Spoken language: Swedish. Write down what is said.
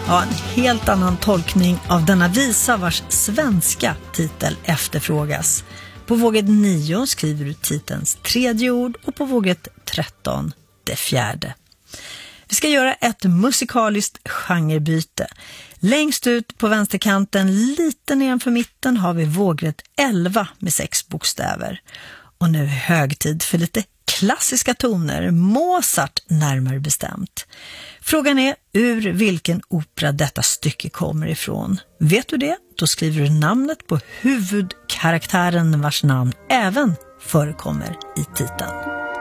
Ja, en helt annan tolkning av denna visa vars svenska titel efterfrågas. På våget 9 skriver du titelns tredje ord och på våget 13 det fjärde. Vi ska göra ett musikaliskt genrebyte. Längst ut på vänsterkanten, lite nedanför mitten, har vi vågrätt 11 med 6 bokstäver. Och nu är hög tid för lite klassiska toner, Mozart närmare bestämt. Frågan är ur vilken opera detta stycke kommer ifrån. Vet du det? Då skriver du namnet på huvudkaraktären vars namn även förekommer i titeln.